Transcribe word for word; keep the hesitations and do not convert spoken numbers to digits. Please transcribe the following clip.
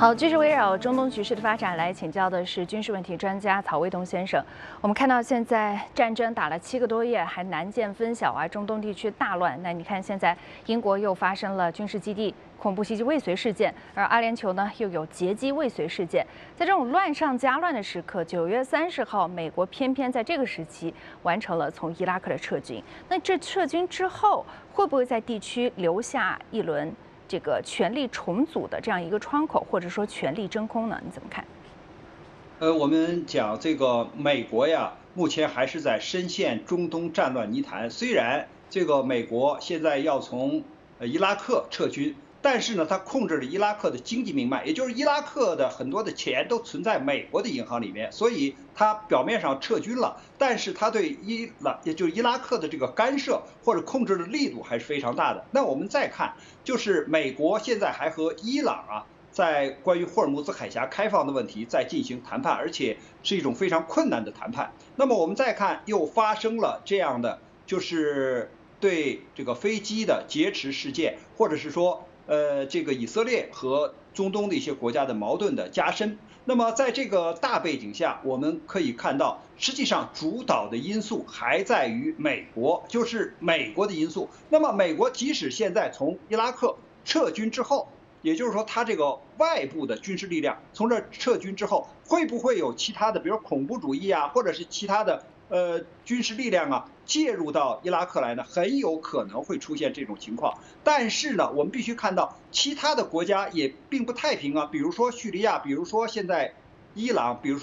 好，继续围绕中东局势的发展来请教的是军事问题专家曹卫东先生。我们看到现在战争打了七个多月，还难见分晓啊，中东地区大乱。那你看现在英国又发生了军事基地恐怖袭击未遂事件，而阿联酋呢又有劫机未遂事件。在这种乱上加乱的时刻，九月三十号，美国偏偏在这个时期完成了从伊拉克的撤军。那这撤军之后，会不会在地区留下一轮这个权力重组的这样一个窗口，或者说权力真空呢？你怎么看？ 呃，我们讲这个美国呀，目前还是在深陷中东战乱泥潭。虽然这个美国现在要从呃伊拉克撤军，但是呢，它控制了伊拉克的经济命脉，也就是伊拉克的很多的钱都存在美国的银行里面，所以它表面上撤军了，但是它对伊拉，也就是伊拉克的这个干涉或者控制的力度还是非常大的。那我们再看，就是美国现在还和伊朗啊，在关于霍尔木兹海峡开放的问题在进行谈判，而且是一种非常困难的谈判。那么我们再看，又发生了这样的，就是对这个飞机的劫持事件，或者是说，呃，这个以色列和中东的一些国家的矛盾的加深。那么在这个大背景下，我们可以看到，实际上主导的因素还在于美国，就是美国的因素。那么美国即使现在从伊拉克撤军之后，也就是说，它这个外部的军事力量从这撤军之后，会不会有其他的，比如恐怖主义啊，或者是其他的呃军事力量啊介入到伊拉克来呢？很有可能会出现这种情况。但是呢，我们必须看到，其他的国家也并不太平啊，比如说叙利亚，比如说现在伊朗，比如说。